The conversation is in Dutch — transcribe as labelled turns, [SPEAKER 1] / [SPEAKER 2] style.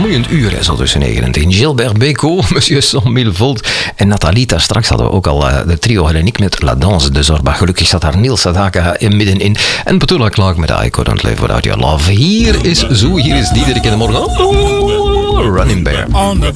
[SPEAKER 1] vermoeiend uur, zo tussen 9 en 10. Gilbert Bécaud, Monsieur Son-Mille-Volt en Natalita. Straks hadden we ook al de trio Helleniek met La Danse de Zorba. Gelukkig zat daar Niels Sadaka middenin. En Petula Clark met I Couldn't Live Without Your Love. Hier is Diederik in de morgen. Running Bear.
[SPEAKER 2] On the